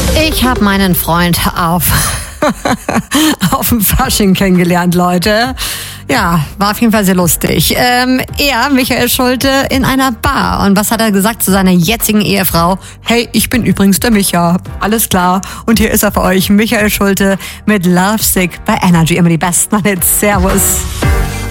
Ich habe meinen Freund auf dem Fasching kennengelernt, Leute. Ja, war auf jeden Fall sehr lustig. Michael Schulte, in einer Bar. Und was hat er gesagt zu seiner jetzigen Ehefrau? Hey, ich bin übrigens der Micha. Alles klar. Und hier ist er für euch, Michael Schulte mit Lovesick bei Energy. Immer die besten Hits. Servus.